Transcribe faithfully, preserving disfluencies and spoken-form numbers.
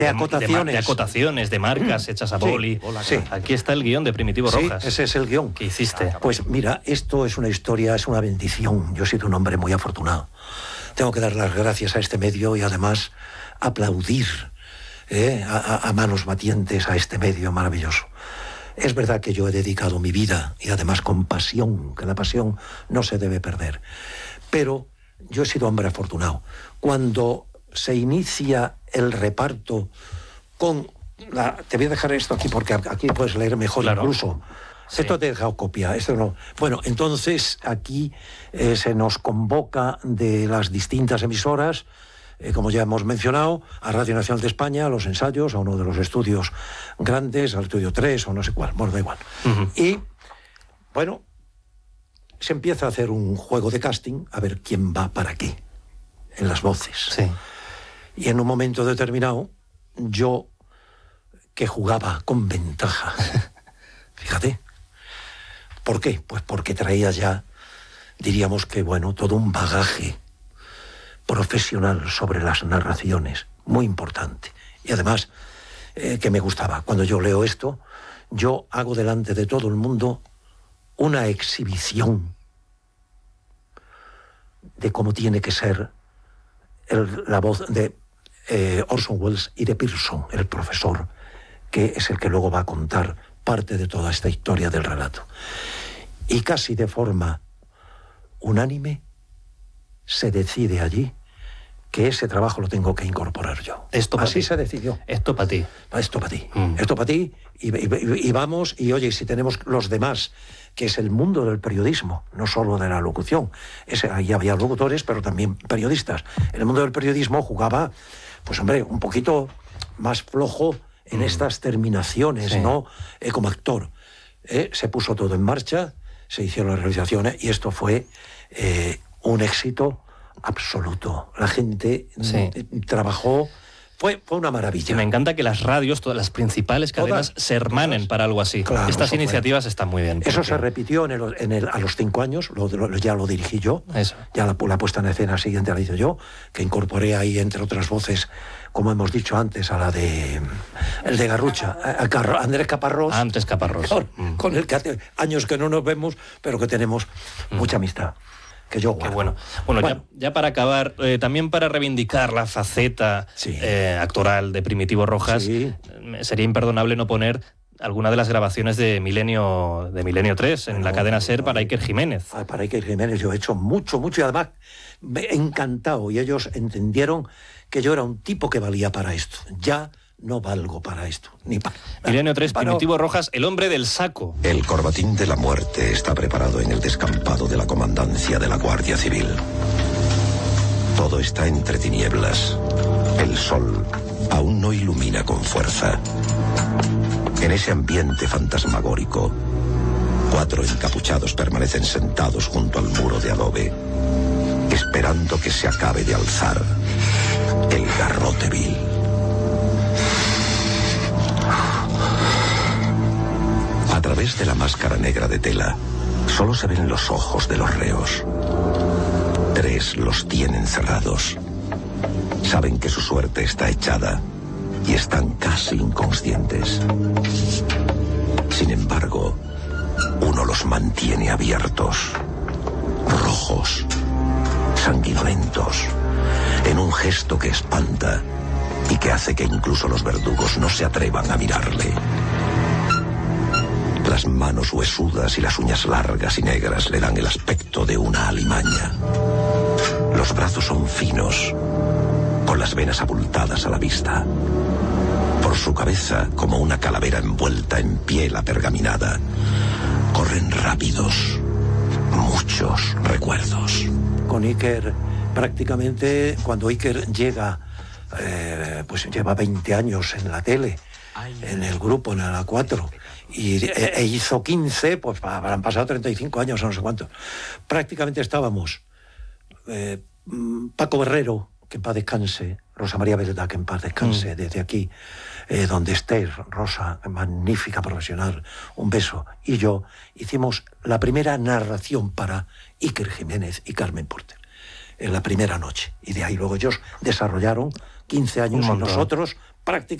de acotaciones, de, de acotaciones, de marcas hechas a boli. Sí, sí. Aquí está el guión de Primitivo sí, Rojas. Ese es el guión. ¿Qué hiciste? Pues mira, esto es una historia, es una bendición. Yo he sido un hombre muy afortunado. Tengo que dar las gracias a este medio y además aplaudir eh, a, a manos batientes a este medio maravilloso. Es verdad que yo he dedicado mi vida y además con pasión, que la pasión no se debe perder. Pero yo he sido hombre afortunado. Cuando se inicia el reparto con la... Te voy a dejar esto aquí porque aquí puedes leer mejor, claro. Incluso. Sí. Esto te he dejado copia, esto no. Bueno, entonces aquí eh, se nos convoca de las distintas emisoras, eh, como ya hemos mencionado, a Radio Nacional de España, a los ensayos, a uno de los estudios grandes, al estudio tres o no sé cuál, bueno, da igual. Uh-huh. Y, bueno, se empieza a hacer un juego de casting, a ver quién va para qué, en las voces. Sí. Y en un momento determinado, yo, que jugaba con ventaja, fíjate, ¿por qué? Pues porque traía ya, diríamos que, bueno, todo un bagaje profesional sobre las narraciones, muy importante. Y además, eh, que me gustaba. Cuando yo leo esto, yo hago delante de todo el mundo una exhibición de cómo tiene que ser el, la voz de eh, Orson Welles y de Pearson, el profesor, que es el que luego va a contar parte de toda esta historia del relato. Y casi de forma unánime se decide allí que ese trabajo lo tengo que incorporar yo. Esto Así ti. se decidió. Esto para ti. Esto para ti. Mm. Esto para ti. Y, y, y vamos, y oye, si tenemos los demás, que es el mundo del periodismo, no solo de la locución. Ese, ahí había locutores, pero también periodistas. El mundo del periodismo jugaba, pues hombre, un poquito más flojo en mm. estas terminaciones, sí. ¿no? Eh, como actor. Eh, se puso todo en marcha, se hicieron las realizaciones y esto fue eh, un éxito absoluto. La gente sí. trabajó, fue, fue una maravilla. Me encanta que las radios, todas las principales cadenas, todas, se hermanen todas. Para algo así. Claro, Estas iniciativas fue. Están muy bien. Eso se repitió en el, en el, a los cinco años, lo, lo, ya lo dirigí yo, eso. Ya la, la puesta en escena siguiente la hice yo, que incorporé ahí, entre otras voces, como hemos dicho antes, a la de el de Garrucha, a, a Andrés Caparrós. Andrés Caparrós. Con, mm. con el que hace años que no nos vemos, pero que tenemos mm. mucha amistad. Que yo guardo. Qué bueno. Bueno, bueno. Ya, ya para acabar, eh, también para reivindicar la faceta sí. eh, actoral de Primitivo Rojas, sí. eh, sería imperdonable no poner alguna de las grabaciones de Milenio de Milenio tres en no, la cadena SER no, para Iker Jiménez. Para Iker Jiménez yo he hecho mucho, mucho y además encantado. Y ellos entendieron que yo era un tipo que valía para esto. Ya no valgo para esto. Ni para, Milenio tres, para... Primitivo Rojas, el hombre del saco. El corbatín de la muerte está preparado en el descampado de la comandancia de la Guardia Civil. Todo está entre tinieblas. El sol aún no ilumina con fuerza. En ese ambiente fantasmagórico, cuatro encapuchados permanecen sentados junto al muro de adobe, esperando que se acabe de alzar el garrote vil. A través de la máscara negra de tela, solo se ven los ojos de los reos. Tres los tienen cerrados. Saben que su suerte está echada y están casi inconscientes. Sin embargo, uno los mantiene abiertos, rojos, sanguinolentos, en un gesto que espanta y que hace que incluso los verdugos no se atrevan a mirarle. Las manos huesudas y las uñas largas y negras le dan el aspecto de una alimaña. Los brazos son finos, con las venas abultadas a la vista. Por su cabeza, como una calavera envuelta en piel apergaminada, corren rápidos, muchos recuerdos. Con Iker, prácticamente, cuando Iker llega, eh, pues lleva veinte años en la tele, en el grupo, en la cuatro, y e, e hizo quince, pues habrán pasado treinta y cinco años, no sé cuánto. Prácticamente estábamos eh, Paco Berrero, que en paz descanse, Rosa María Belda, que en paz descanse, mm. desde aquí, eh, donde estés, Rosa, magnífica profesional, un beso, y yo hicimos la primera narración para Iker Jiménez y Carmen Porter. en la primera noche. Y de ahí luego ellos desarrollaron quince años y nosotros prácticamente